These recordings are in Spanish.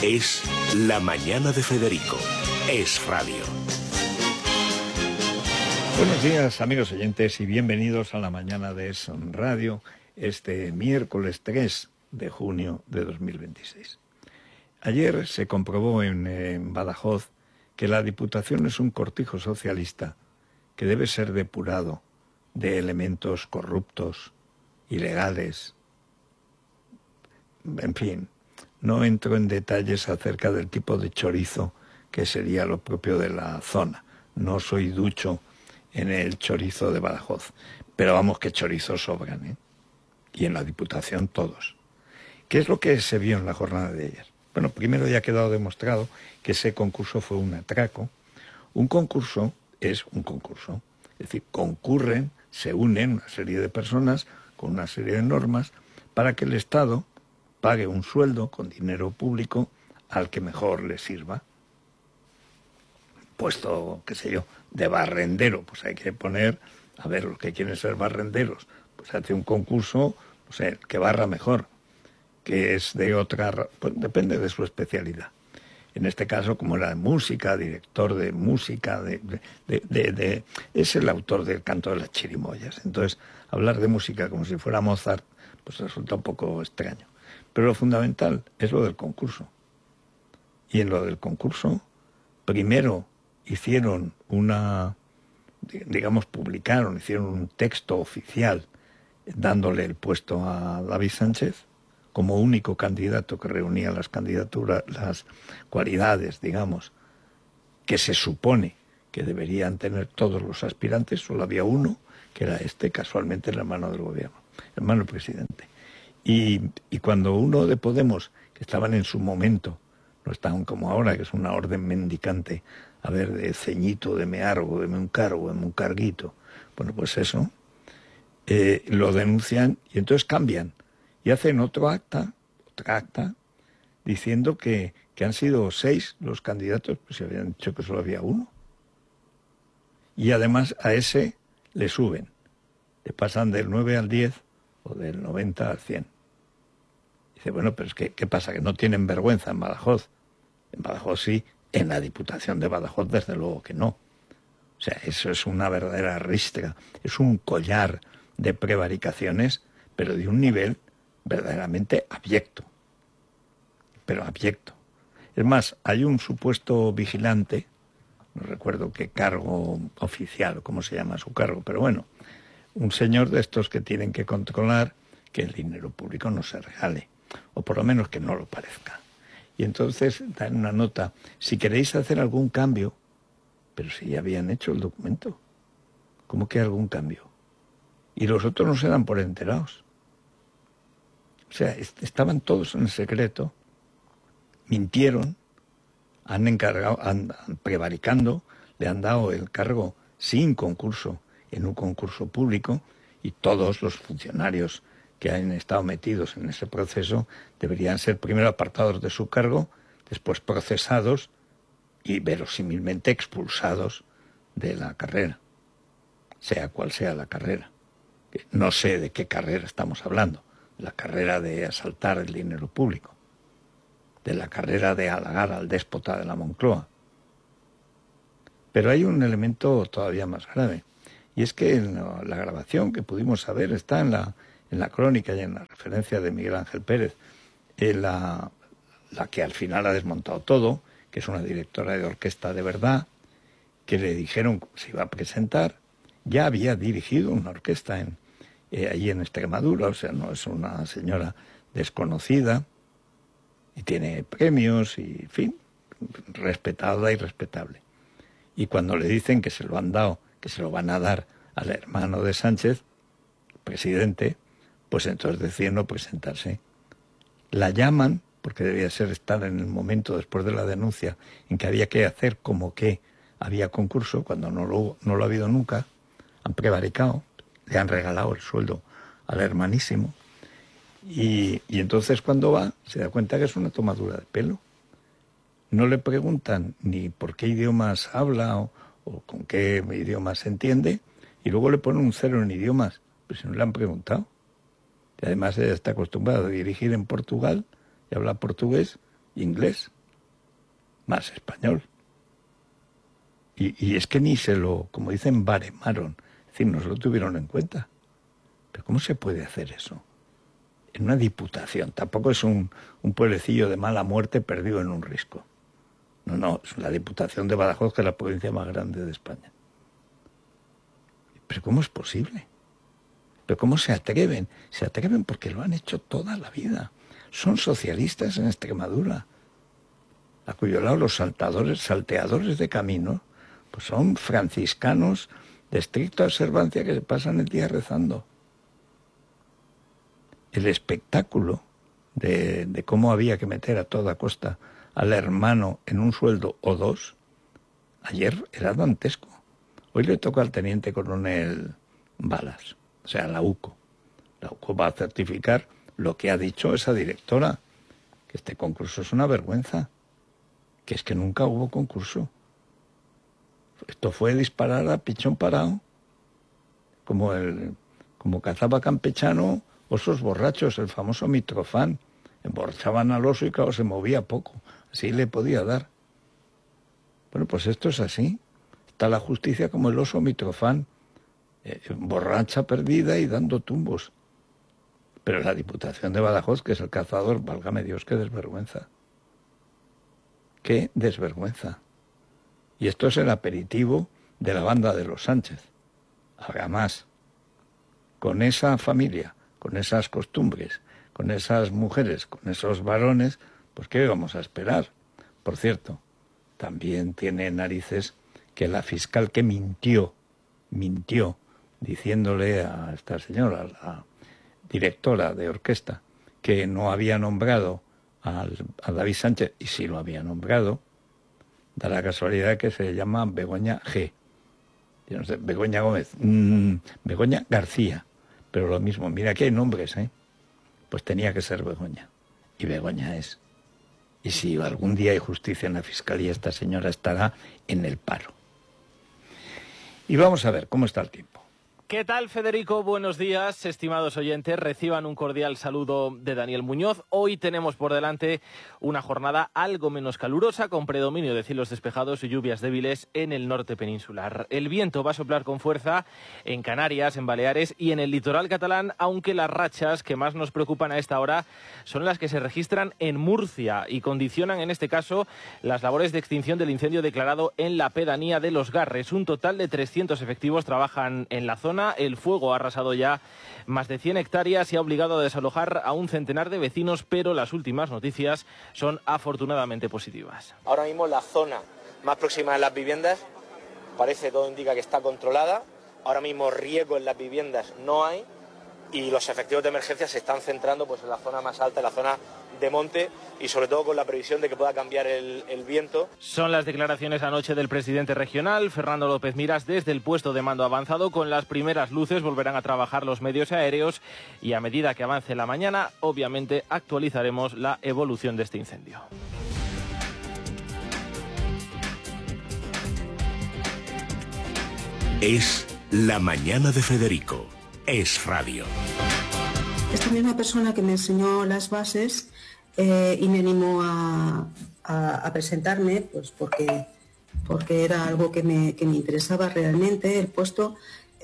Es La Mañana de Federico. Es radio. Buenos días, amigos oyentes, y bienvenidos a La Mañana de Es Radio, este miércoles 3 de junio de 2026. Ayer se comprobó en Badajoz que la Diputación es un cortijo socialista que debe ser depurado de elementos corruptos, ilegales. En fin, no entro en detalles acerca del tipo de chorizo que sería lo propio de la zona. No soy ducho en el chorizo de Badajoz, pero vamos que chorizos sobran, ¿eh? Y en la Diputación todos. ¿Qué es lo que se vio en la jornada de ayer? Bueno, primero ya ha quedado demostrado que ese concurso fue un atraco. Un concurso es un concurso, es decir, concurren, se unen una serie de personas con una serie de normas para que el Estado pague un sueldo con dinero público al que mejor le sirva. Puesto, qué sé yo, de barrendero, pues hay que poner, a ver, los que quieren ser barrenderos, pues hace un concurso, no sé, que barra mejor, que es de otra, pues depende de su especialidad. En este caso, como era de música, director de música, es el autor del Canto de las Chirimoyas. Entonces, hablar de música como si fuera Mozart, pues resulta un poco extraño. Pero lo fundamental es lo del concurso. Y en lo del concurso, primero hicieron hicieron un texto oficial dándole el puesto a David Sánchez como único candidato que reunía las candidaturas, las cualidades, digamos, que se supone que deberían tener todos los aspirantes. Solo había uno, que era casualmente el hermano del gobierno, hermano del presidente. Y cuando uno de Podemos, que estaban en su momento, no estaban como ahora, que es una orden mendicante, a ver, de ceñito, de meargo, de un cargo, de un carguito, bueno, pues eso, lo denuncian y entonces cambian y hacen otra acta, diciendo que han sido 6 los candidatos, pues se habían dicho que solo había uno. Y además a ese le suben, le pasan del 9 al 10 o del 90 al 100. Dice, bueno, pero es que, ¿qué pasa? ¿Que no tienen vergüenza en Badajoz? En Badajoz sí, en la Diputación de Badajoz desde luego que no. O sea, eso es una verdadera ristra, es un collar de prevaricaciones, pero de un nivel verdaderamente abyecto. Pero abyecto. Es más, hay un supuesto vigilante, no recuerdo qué cargo oficial o cómo se llama su cargo, pero bueno, un señor de estos que tienen que controlar que el dinero público no se regale, o por lo menos que no lo parezca. Y entonces dan una nota, si queréis hacer algún cambio, pero si ya habían hecho el documento, ¿cómo que algún cambio? Y los otros no se dan por enterados. O sea, estaban todos en secreto, mintieron, han prevaricando, le han dado el cargo sin concurso, en un concurso público, y todos los funcionarios que han estado metidos en ese proceso deberían ser primero apartados de su cargo, después procesados y verosímilmente expulsados de la carrera, sea cual sea la carrera. No sé de qué carrera estamos hablando, la carrera de asaltar el dinero público, de la carrera de halagar al déspota de la Moncloa. Pero hay un elemento todavía más grave, y es que en la grabación que pudimos saber está en la crónica y en la referencia de Miguel Ángel Pérez, la que al final ha desmontado todo, que es una directora de orquesta de verdad, que le dijeron que se iba a presentar, ya había dirigido una orquesta allí en Extremadura, o sea, no es una señora desconocida, y tiene premios, y en fin, respetada y respetable. Y cuando le dicen que se lo han dado, que se lo van a dar al hermano de Sánchez, presidente, pues entonces deciden no presentarse. La llaman, porque debía estar en el momento después de la denuncia en que había que hacer como que había concurso, cuando no lo ha habido nunca, han prevaricado, le han regalado el sueldo al hermanísimo, y entonces cuando va se da cuenta que es una tomadura de pelo. No le preguntan ni por qué idiomas habla o con qué idiomas se entiende, y luego le ponen un 0 en idiomas, pues si no le han preguntado. Y además ella está acostumbrada a dirigir en Portugal y habla portugués, inglés, más español. Y es que ni se lo, como dicen, baremaron, es decir, no se lo tuvieron en cuenta. Pero ¿cómo se puede hacer eso? En una diputación, tampoco es un pueblecillo de mala muerte perdido en un risco. No, es la Diputación de Badajoz, que es la provincia más grande de España. ¿Pero cómo es posible? ¿Pero cómo se atreven? Se atreven porque lo han hecho toda la vida. Son socialistas en Extremadura, a cuyo lado los salteadores de camino, pues son franciscanos de estricta observancia que se pasan el día rezando. El espectáculo de cómo había que meter a toda costa al hermano en un sueldo o dos, ayer era dantesco. Hoy le toca al teniente coronel Balas, o sea, la UCO. La UCO va a certificar lo que ha dicho esa directora, que este concurso es una vergüenza, que es que nunca hubo concurso. Esto fue disparar a pichón parado, como cazaba campechano osos borrachos, el famoso Mitrofán. Emborrachaban al oso y claro, se movía poco, así le podía dar. Bueno, pues esto es así. Está la justicia como el oso Mitrofán, borracha, perdida y dando tumbos. Pero la Diputación de Badajoz, que es el cazador, válgame Dios, qué desvergüenza. Qué desvergüenza. Y esto es el aperitivo de la banda de los Sánchez. Haga más. Con esa familia, con esas costumbres, con esas mujeres, con esos varones, pues ¿qué vamos a esperar? Por cierto, también tiene narices que la fiscal que mintió, diciéndole a esta señora, la directora de orquesta, que no había nombrado a David Sánchez, y sí lo había nombrado, da la casualidad que se llama Begoña G. Yo no sé, Begoña Gómez, Begoña García, pero lo mismo, mira que hay nombres, pues tenía que ser Begoña, y Begoña es. Y si algún día hay justicia en la fiscalía, esta señora estará en el paro. Y vamos a ver cómo está el tiempo. ¿Qué tal, Federico? Buenos días, estimados oyentes. Reciban un cordial saludo de Daniel Muñoz. Hoy tenemos por delante una jornada algo menos calurosa, con predominio de cielos despejados y lluvias débiles en el norte peninsular. El viento va a soplar con fuerza en Canarias, en Baleares y en el litoral catalán, aunque las rachas que más nos preocupan a esta hora son las que se registran en Murcia y condicionan, en este caso, las labores de extinción del incendio declarado en la pedanía de Los Garres. Un total de 300 efectivos trabajan en la zona. El fuego ha arrasado ya más de 100 hectáreas y ha obligado a desalojar a un centenar de vecinos, pero las últimas noticias son afortunadamente positivas. Ahora mismo la zona más próxima de las viviendas parece, todo indica que está controlada. Ahora mismo riesgo en las viviendas no hay y los efectivos de emergencia se están centrando pues en la zona más alta, en la zona de monte y sobre todo con la previsión de que pueda cambiar el viento. Son las declaraciones anoche del presidente regional, Fernando López Miras, desde el puesto de mando avanzado. Con las primeras luces volverán a trabajar los medios aéreos y a medida que avance la mañana, obviamente actualizaremos la evolución de este incendio. Es La Mañana de Federico. Es radio. Esta misma persona que me enseñó las bases y me animó a presentarme, pues porque era algo que me interesaba realmente el puesto,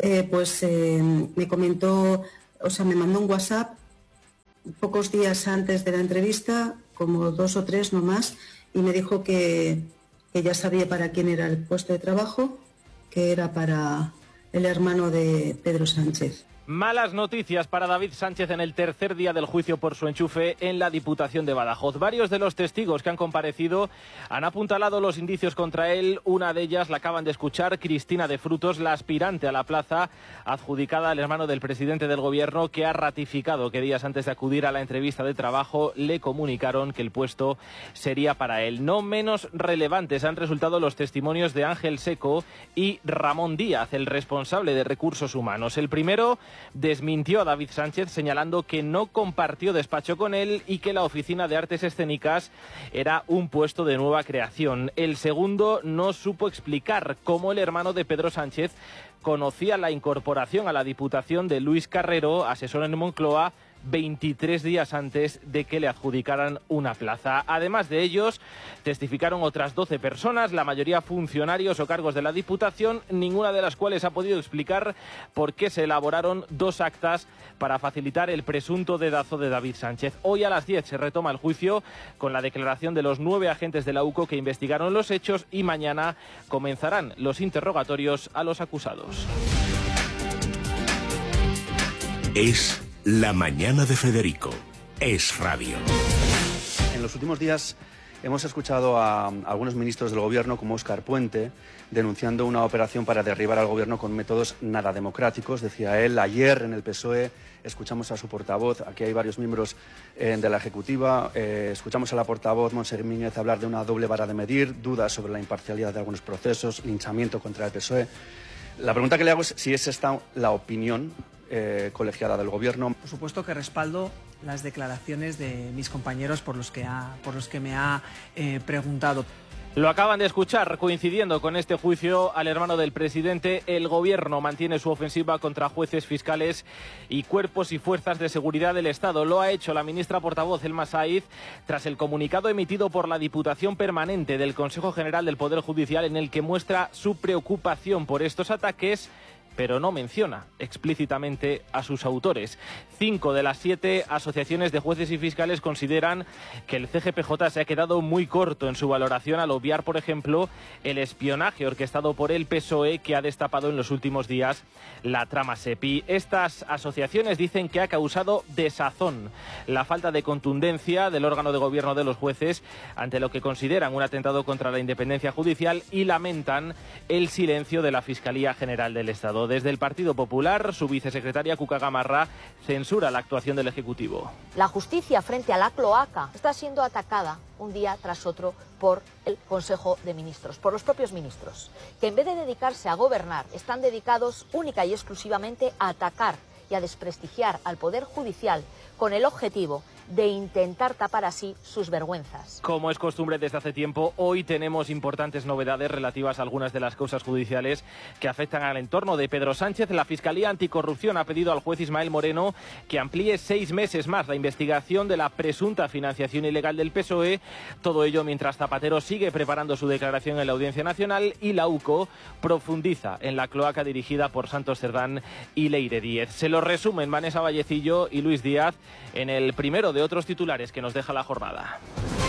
me comentó, o sea, me mandó un WhatsApp pocos días antes de la entrevista, como 2 o 3 no más, y me dijo que ya sabía para quién era el puesto de trabajo, que era para el hermano de Pedro Sánchez. Malas noticias para David Sánchez en el tercer día del juicio por su enchufe en la Diputación de Badajoz. Varios de los testigos que han comparecido han apuntalado los indicios contra él. Una de ellas la acaban de escuchar, Cristina de Frutos, la aspirante a la plaza adjudicada al hermano del presidente del gobierno, que ha ratificado que días antes de acudir a la entrevista de trabajo le comunicaron que el puesto sería para él. No menos relevantes han resultado los testimonios de Ángel Seco y Ramón Díaz, el responsable de recursos humanos. El primero desmintió a David Sánchez señalando que no compartió despacho con él y que la oficina de artes escénicas era un puesto de nueva creación. El segundo no supo explicar cómo el hermano de Pedro Sánchez conocía la incorporación a la Diputación de Luis Carrero, asesor en Moncloa, 23 días antes de que le adjudicaran una plaza. Además de ellos, testificaron otras 12 personas, la mayoría funcionarios o cargos de la Diputación, ninguna de las cuales ha podido explicar por qué se elaboraron 2 actas para facilitar el presunto dedazo de David Sánchez. Hoy a las 10 se retoma el juicio con la declaración de los 9 agentes de la UCO que investigaron los hechos y mañana comenzarán los interrogatorios a los acusados. Es La Mañana de Federico. Es Radio. En los últimos días hemos escuchado a algunos ministros del Gobierno, como Óscar Puente, denunciando una operación para derribar al Gobierno con métodos nada democráticos. Decía él, ayer en el PSOE escuchamos a su portavoz, aquí hay varios miembros de la Ejecutiva, escuchamos a la portavoz Montse Mínguez hablar de una doble vara de medir, dudas sobre la imparcialidad de algunos procesos, linchamiento contra el PSOE. La pregunta que le hago es si es esta la opinión colegiada del Gobierno. Por supuesto que respaldo las declaraciones de mis compañeros por los que me ha preguntado. Lo acaban de escuchar, coincidiendo con este juicio al hermano del presidente, el Gobierno mantiene su ofensiva contra jueces, fiscales y cuerpos y fuerzas de seguridad del Estado. Lo ha hecho la ministra portavoz Elma Saiz tras el comunicado emitido por la Diputación Permanente del Consejo General del Poder Judicial, en el que muestra su preocupación por estos ataques, pero no menciona explícitamente a sus autores. 5 de las 7 asociaciones de jueces y fiscales consideran que el CGPJ se ha quedado muy corto en su valoración al obviar, por ejemplo, el espionaje orquestado por el PSOE que ha destapado en los últimos días la trama SEPI. Estas asociaciones dicen que ha causado desazón la falta de contundencia del órgano de gobierno de los jueces ante lo que consideran un atentado contra la independencia judicial y lamentan el silencio de la Fiscalía General del Estado. Desde el Partido Popular, su vicesecretaria Cuca Gamarra censura la actuación del Ejecutivo. La justicia frente a la cloaca está siendo atacada un día tras otro por el Consejo de Ministros, por los propios ministros, que en vez de dedicarse a gobernar, están dedicados única y exclusivamente a atacar y a desprestigiar al Poder Judicial con el objetivo de intentar tapar así sus vergüenzas. Como es costumbre desde hace tiempo, hoy tenemos importantes novedades relativas a algunas de las causas judiciales que afectan al entorno de Pedro Sánchez. La Fiscalía Anticorrupción ha pedido al juez Ismael Moreno que amplíe 6 meses más la investigación de la presunta financiación ilegal del PSOE. Todo ello mientras Zapatero sigue preparando su declaración en la Audiencia Nacional y la UCO profundiza en la cloaca dirigida por Santos Cerdán y Leire Díez. Se lo resumen Vanessa Vallecillo y Luis Díaz en el primero de otros titulares que nos deja la jornada.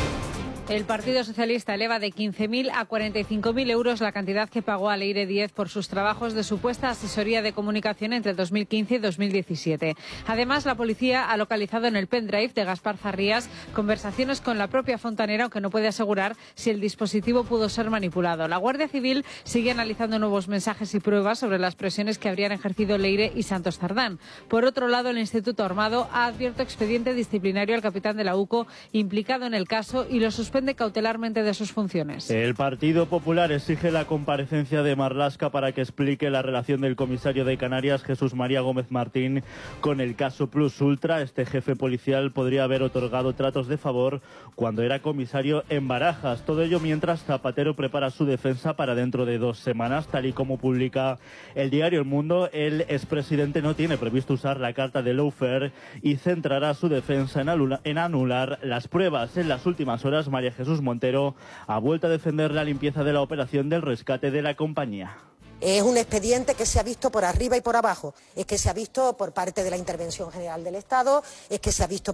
El Partido Socialista eleva de 15.000 a 45.000 euros la cantidad que pagó a Leire Díez por sus trabajos de supuesta asesoría de comunicación entre 2015 y 2017. Además, la policía ha localizado en el pendrive de Gaspar Zarrías conversaciones con la propia fontanera, aunque no puede asegurar si el dispositivo pudo ser manipulado. La Guardia Civil sigue analizando nuevos mensajes y pruebas sobre las presiones que habrían ejercido Leire y Santos Cerdán. Por otro lado, el Instituto Armado ha abierto expediente disciplinario al capitán de la UCO implicado en el caso y lo suspende cautelarmente de sus funciones. El Partido Popular exige la comparecencia de Marlaska para que explique la relación del comisario de Canarias, Jesús María Gómez Martín, con el caso Plus Ultra. Este jefe policial podría haber otorgado tratos de favor cuando era comisario en Barajas. Todo ello mientras Zapatero prepara su defensa para dentro de 2 semanas. Tal y como publica el diario El Mundo, el expresidente no tiene previsto usar la carta de lawfare y centrará su defensa en anular las pruebas. En las últimas horas, María Jesús Montero ha vuelto a defender la limpieza de la operación del rescate de la compañía. Es un expediente que se ha visto por arriba y por abajo, es que se ha visto por parte de la Intervención General del Estado, es que se ha visto